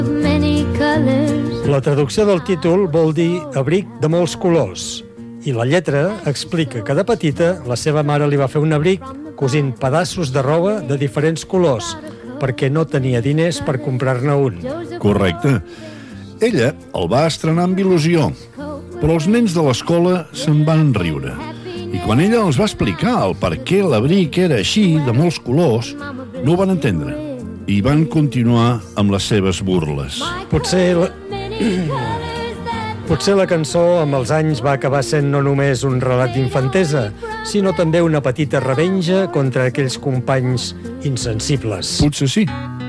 La traducció del títol vol dir abric de molts colors i la lletra explica que de petita la seva mare li va fer un abric cosint pedaços de roba de diferents colors perquè no tenia diners per comprar-ne un. Correcte. Ella el va estrenar amb il·lusió, però els nens de l'escola se'n van riure. I quan ella els va explicar el per què l'abric era així, de molts colors, no ho van entendre i van continuar amb les seves burles. Potser la cançó amb els anys va acabar sent no només un relat d'infantesa, sinó també una petita revenja contra aquells companys insensibles. Potser sí.